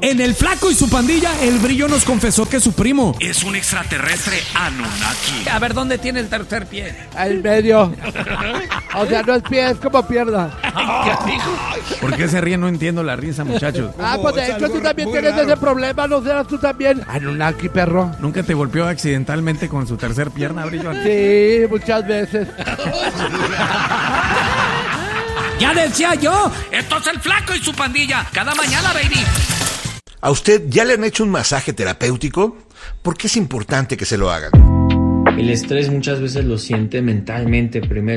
En El Flaco y su pandilla, el Brillo nos confesó que su primo es un extraterrestre Anunnaki. A ver, ¿dónde tiene el tercer pie? Al medio. O sea, no es pie, es como pierna. ¿Por qué se ríen? No entiendo la risa, muchachos. Pues de hecho tú también tienes ese problema, ¿no serás tú también? Anunnaki, perro. ¿Nunca te golpeó accidentalmente con su tercer pierna, Brillo? Sí, muchas veces. ¡Ya decía yo! Esto es El Flaco y su pandilla. Cada mañana, baby. ¿A usted ya le han hecho un masaje terapéutico? ¿Por qué es importante que se lo hagan? El estrés muchas veces lo siente mentalmente primero.